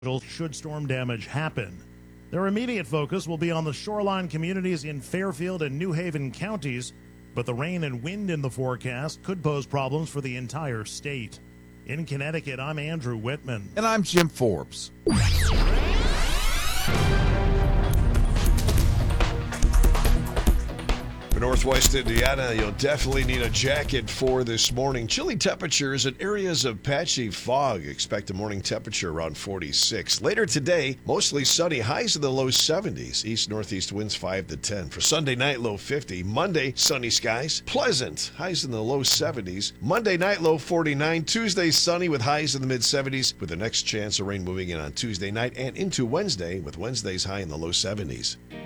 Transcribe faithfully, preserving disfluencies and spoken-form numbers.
should storm damage happen. Their immediate focus will be on the shoreline communities in Fairfield and New Haven counties, but the rain and wind in the forecast could pose problems for the entire state. In Connecticut, I'm Andrew Whitman. And I'm Jim Forbes. Northwest Indiana, you'll definitely need a jacket for this morning. Chilly temperatures and areas of patchy fog. Expect a morning temperature around forty-six. Later today, mostly sunny, highs in the low seventies. East-northeast winds five to ten. For Sunday night, low fifty. Monday, sunny skies, pleasant, highs in the low seventies. Monday night, low forty-nine. Tuesday, sunny with highs in the mid-seventies, with the next chance of rain moving in on Tuesday night and into Wednesday, with Wednesday's high in the low seventies.